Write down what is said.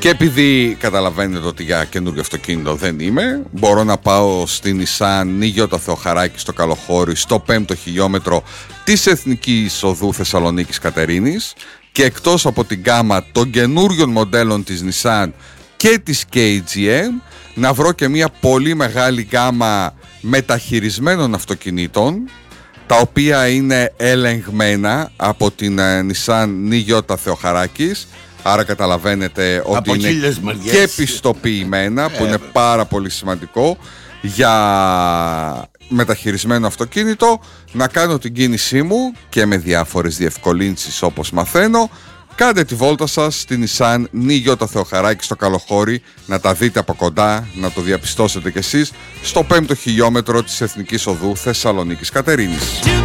Και επειδή καταλαβαίνετε ότι για καινούριο αυτοκίνητο δεν είμαι, μπορώ να πάω στη Nissan Νίγητα Θεοχαράκη στο Καλοχώρι, στο 5ο χιλιόμετρο της Εθνικής Οδού Θεσσαλονίκης Κατερίνης, και εκτός από την γκάμα των καινούριων μοντέλων της Nissan και της KGM, να βρω και μια πολύ μεγάλη γκάμα μεταχειρισμένων αυτοκινήτων, τα οποία είναι ελεγμένα από την Nissan Νίγητα Θεοχαράκης. Άρα καταλαβαίνετε ότι είναι και πιστοποιημένα, που είναι πάρα πολύ σημαντικό για μεταχειρισμένο αυτοκίνητο. Να κάνω την κίνησή μου και με διάφορες διευκολύνσεις όπως μαθαίνω. Κάντε τη βόλτα σας στην Nissan Νίγητα Θεοχαράκη στο Καλοχώρι, να τα δείτε από κοντά, να το διαπιστώσετε κι εσείς, στο 5ο χιλιόμετρο της Εθνικής Οδού Θεσσαλονίκης Κατερίνης.